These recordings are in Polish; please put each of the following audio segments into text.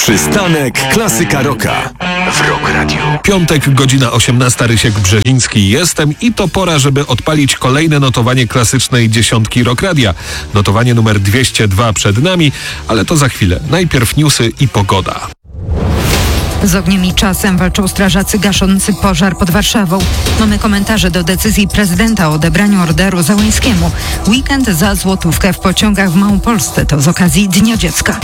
Przystanek Klasyka Rocka w Rock Radio. Piątek, godzina 18, Rysiek Brzeziński jestem i to pora, żeby odpalić kolejne notowanie klasycznej dziesiątki Rock Radia. Notowanie numer 202 przed nami, ale to za chwilę. Najpierw newsy i pogoda. Z ogniem i czasem walczą strażacy gaszący pożar pod Warszawą. Mamy komentarze do decyzji prezydenta o odebraniu orderu Załęskiemu. Weekend za złotówkę w pociągach w Małopolsce to z okazji Dnia Dziecka.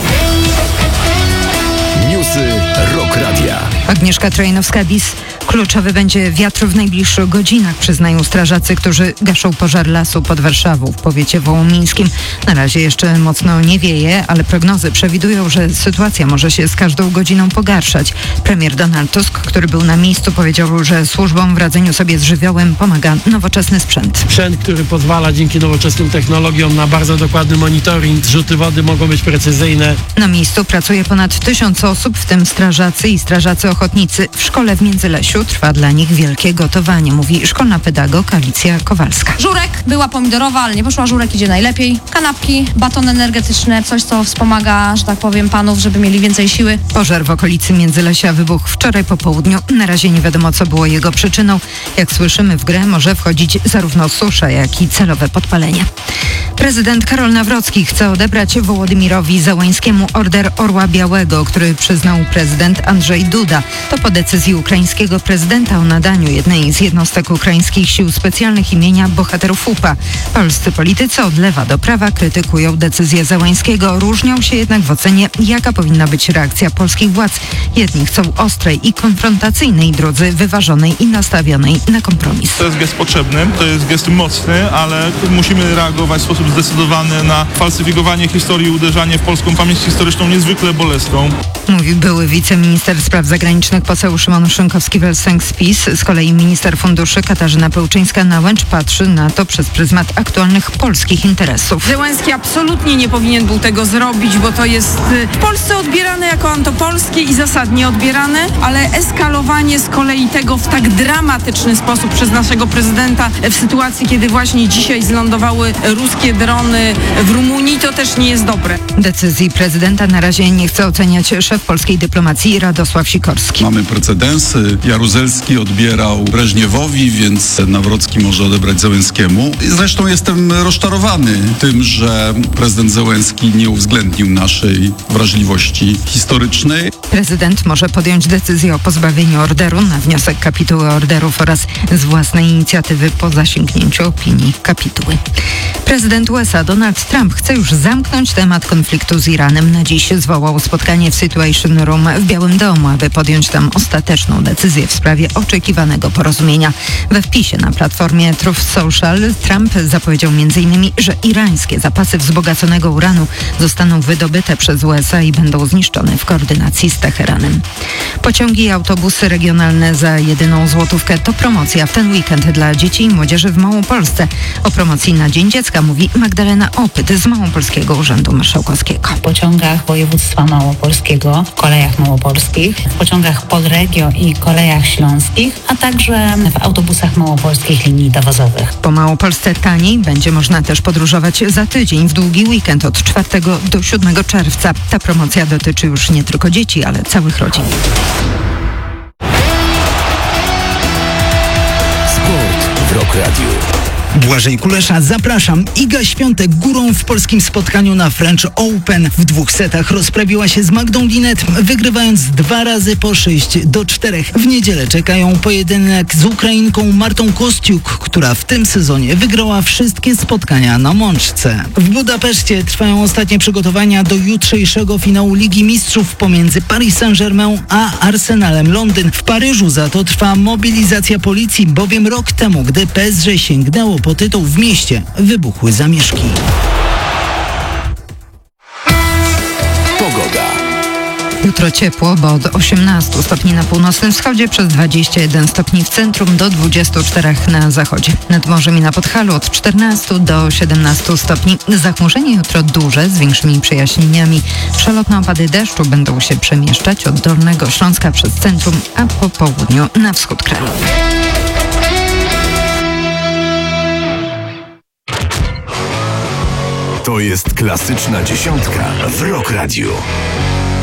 Newsy Rock Radia. Agnieszka Trojanowska-Dis. Kluczowy będzie wiatr w najbliższych godzinach, przyznają strażacy, którzy gaszą pożar lasu pod Warszawą w powiecie wołomińskim. Na razie jeszcze mocno nie wieje, ale prognozy przewidują, że sytuacja może się z każdą godziną pogarszać. Premier Donald Tusk, który był na miejscu, powiedział, że służbom w radzeniu sobie z żywiołem pomaga nowoczesny sprzęt. Sprzęt, który pozwala dzięki nowoczesnym technologiom na bardzo dokładny monitoring. Zrzuty wody mogą być precyzyjne. Na miejscu pracuje ponad 1000 osób, w tym strażacy i strażacy ochotnicy. W szkole w Międzylesiu trwa dla nich wielkie gotowanie, mówi szkolna pedagog Alicja Kowalska. Żurek była pomidorowa, ale nie poszła. Żurek idzie najlepiej. Kanapki, batony energetyczne, coś co wspomaga, że tak powiem, panów, żeby mieli więcej siły. Pożar w okolicy Międzylesia wybuchł wczoraj po południu. Na razie nie wiadomo, co było jego przyczyną. Jak słyszymy, w grę może wchodzić zarówno susza, jak i celowe podpalenie. Prezydent Karol Nawrocki chce odebrać Wołodymirowi Załęskiemu order Orła Białego, który przyznał prezydent Andrzej Duda. To po decyzji ukraińskiego prezydenta o nadaniu jednej z jednostek ukraińskich sił specjalnych imienia bohaterów UPA. Polscy politycy od lewa do prawa krytykują decyzję Załęskiego. Różnią się jednak w ocenie, jaka powinna być reakcja polskich władz. Jedni chcą ostrej i konfrontacyjnej, drudzy wyważonej i nastawionej na kompromis. To jest gest potrzebny, to jest gest mocny, ale musimy reagować w sposób zdecydowany na falsyfikowanie historii i uderzanie w polską pamięć historyczną niezwykle bolesną. Mówi były wiceminister spraw zagranicznych poseł Szymon Szynkowski-Welsenk z PiS. Z kolei minister funduszy Katarzyna Pełczyńska-Nałęcz patrzy na to przez pryzmat aktualnych polskich interesów. Załęski absolutnie nie powinien był tego zrobić, bo to jest w Polsce odbierane jako antopolskie i zasadnie odbierane, ale eskalowanie z kolei tego w tak dramatyczny sposób przez naszego prezydenta w sytuacji, kiedy właśnie dzisiaj zlądowały ruskie drony w Rumunii, to też nie jest dobre. Decyzji prezydenta na razie nie chce oceniać szef polskiej dyplomacji Radosław Sikorski. Mamy precedensy. Jaruzelski odbierał Breżniewowi, więc Nawrocki może odebrać Załęskiemu. Zresztą jestem rozczarowany tym, że prezydent Załęski nie uwzględnił naszej wrażliwości historycznej. Prezydent może podjąć decyzję o pozbawieniu orderu na wniosek kapituły orderów oraz z własnej inicjatywy po zasięgnięciu opinii kapituły. Prezydent USA Donald Trump chce już zamknąć temat konfliktu z Iranem. Na dziś zwołał spotkanie w Situation Room w Białym Domu, aby podjąć tam ostateczną decyzję w sprawie oczekiwanego porozumienia. We wpisie na platformie Truth Social Trump zapowiedział m.in., że irańskie zapasy wzbogaconego uranu zostaną wydobyte przez USA i będą zniszczone w koordynacji z Teheranem. Pociągi i autobusy regionalne za jedyną złotówkę to promocja w ten weekend dla dzieci i młodzieży w Małopolsce. O promocji na Dzień Dziecka mówi Magdalena Opyt z Małopolskiego Urzędu Marszałkowskiego. W pociągach województwa małopolskiego, w kolejach małopolskich, w pociągach Polregio i kolejach śląskich, a także w autobusach małopolskich linii dowozowych. Po Małopolsce taniej będzie można też podróżować za tydzień w długi weekend od 4 do 7 czerwca. Ta promocja dotyczy już nie tylko dzieci, ale całych rodzin. Sport w Rock Radio. Błażej Kulesza, zapraszam. Iga Świątek górą w polskim spotkaniu na French Open. W 2 setach rozprawiła się z Magdą Linet, wygrywając 2 razy po 6-4. W niedzielę czekają pojedynek z Ukrainką Martą Kostiuk, która w tym sezonie wygrała wszystkie spotkania na mączce. W Budapeszcie trwają ostatnie przygotowania do jutrzejszego finału Ligi Mistrzów pomiędzy Paris Saint-Germain a Arsenalem Londyn. W Paryżu za to trwa mobilizacja policji, bowiem rok temu, gdy PSG sięgnęło po tytuł w mieście, wybuchły zamieszki. Pogoda. Jutro ciepło, bo od 18 stopni na północnym wschodzie, przez 21 stopni w centrum, do 24 na zachodzie. Nad morzem i na Podhalu od 14 do 17 stopni. Zachmurzenie jutro duże, z większymi przejaśnieniami. Przelotne opady deszczu będą się przemieszczać od Dolnego Śląska przez centrum, a po południu na wschód kraju. To jest klasyczna dziesiątka w Rock Radio.